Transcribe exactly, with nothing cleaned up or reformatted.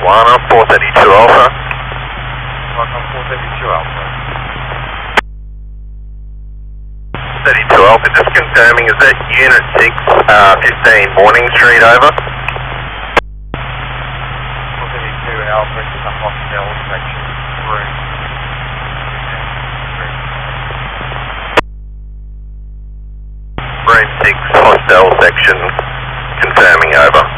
Moana, four thirty-two Alpha. Welcome four thirty-two Alpha. thirty-two Alpha, just confirming, is that Unit six, uh, fifteen Morning Street, over? four thirty-two Alpha to the hostel section room. Room six, hostel section, confirming, over.